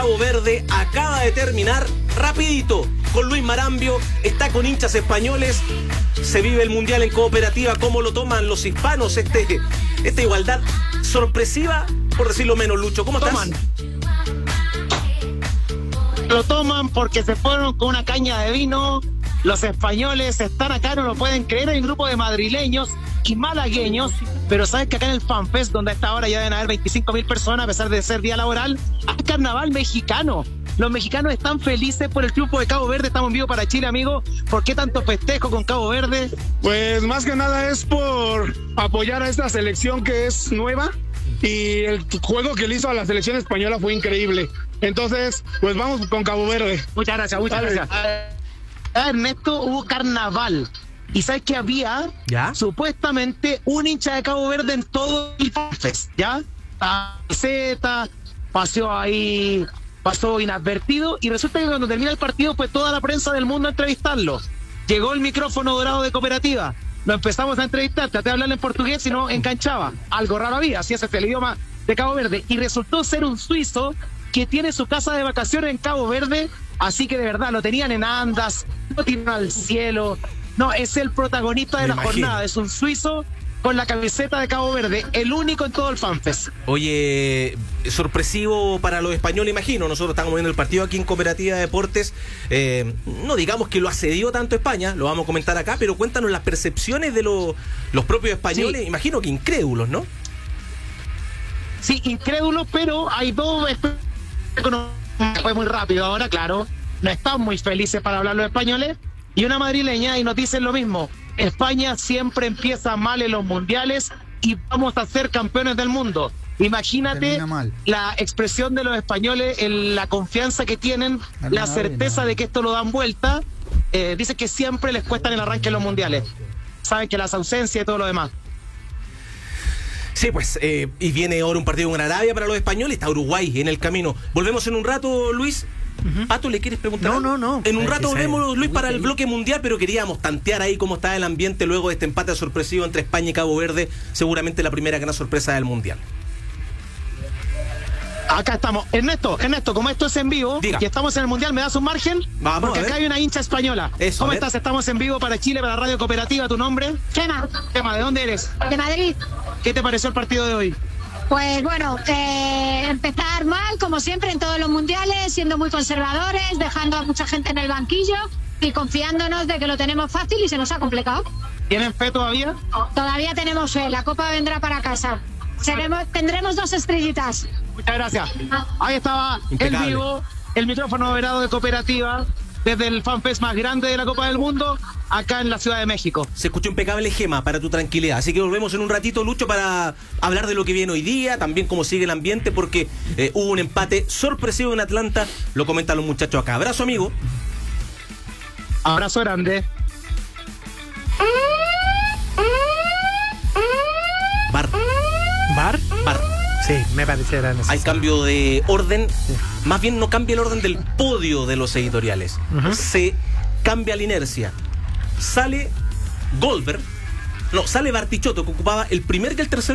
Cabo Verde acaba de terminar rapidito con Luis Marambio, está con hinchas españoles, se vive el Mundial en cooperativa. ¿Cómo lo toman los hispanos esta igualdad sorpresiva, por decirlo menos? Lucho, ¿cómo estás? Lo toman porque se fueron con una caña de vino. Los españoles están acá, no lo pueden creer. Hay un grupo de madrileños y malagueños, pero sabes que acá en el FanFest, donde a esta hora ya deben haber 25.000 personas, a pesar de ser día laboral, hay carnaval mexicano. Los mexicanos están felices por el triunfo de Cabo Verde. Estamos en vivo para Chile, amigo. ¿Por qué tanto festejo con Cabo Verde? Pues más que nada es por apoyar a esta selección que es nueva, y el juego que le hizo a la selección española fue increíble. Entonces, pues vamos con Cabo Verde. Muchas gracias, muchas gracias. Ernesto, hubo carnaval. Y sabes que había supuestamente un hincha de Cabo Verde en todo el FanFest, ¿ya? Camiseta, pasó inadvertido, y resulta que cuando termina el partido, pues toda la prensa del mundo a entrevistarlo. Llegó el micrófono dorado de Cooperativa, lo empezamos a entrevistar, traté de hablarle en portugués y no enganchaba. Algo raro había, así es el idioma de Cabo Verde, y resultó ser un suizo que tiene su casa de vacaciones en Cabo Verde, así que de verdad lo tenían en andas, lo tiran al cielo. No, es el protagonista de la jornada, es un suizo con la camiseta de Cabo Verde, el único en todo el FanFest. Oye, sorpresivo para los españoles, imagino. Nosotros estamos viendo el partido aquí en Cooperativa de Deportes. No digamos que lo asedió tanto España, lo vamos a comentar acá, pero cuéntanos las percepciones de los propios españoles. Sí. Imagino que incrédulos, ¿no? Sí, incrédulos, pero hay dos. Fue muy rápido ahora, claro. No están muy felices para hablar los españoles. Y una madrileña, y nos dicen lo mismo: España siempre empieza mal en los mundiales y vamos a ser campeones del mundo. Imagínate la expresión de los españoles, la confianza que tienen, la certeza de que esto lo dan vuelta. Dice que siempre les cuesta en el arranque en los mundiales. Saben que las ausencias y todo lo demás. Sí, pues, y viene ahora un partido con Arabia para los españoles, está Uruguay en el camino. Volvemos en un rato, Luis. Pato, ¿le quieres preguntar? No. En un rato volvemos, Luis, para el bloque mundial, pero queríamos tantear ahí cómo está el ambiente luego de este empate sorpresivo entre España y Cabo Verde, seguramente la primera gran sorpresa del mundial. Acá estamos. Ernesto, como esto es en vivo, y estamos en el mundial, ¿me das un margen? Vamos. Porque acá hay una hincha española. Eso, ¿cómo estás? Estamos en vivo para Chile, para Radio Cooperativa. ¿Tu nombre? Chema. Chema, ¿de dónde eres? De Madrid. ¿Qué te pareció el partido de hoy? Pues bueno, empezar mal, como siempre en todos los mundiales, siendo muy conservadores, dejando a mucha gente en el banquillo y confiándonos de que lo tenemos fácil, y se nos ha complicado. ¿Tienen fe todavía? Todavía tenemos fe, la copa vendrá para casa. Tendremos 2 estrellitas. Muchas gracias. Ahí estaba impecable. En vivo el micrófono verado de Cooperativa desde el FanFest más grande de la Copa del Mundo, acá en la Ciudad de México. Se escuchó impecable, Gema, para tu tranquilidad. Así que volvemos en un ratito, Lucho, para hablar de lo que viene hoy día, también cómo sigue el ambiente, porque hubo un empate sorpresivo en Atlanta. Lo comentan los muchachos acá. Abrazo, amigo. Abrazo grande. ¿Bar? Sí, me pareciera necesario. Hay cambio de orden. Sí. Más bien no cambia el orden del podio de los editoriales. Se cambia la inercia. Sale Goldberg. No, sale Bartichotto, que ocupaba el primer y el tercer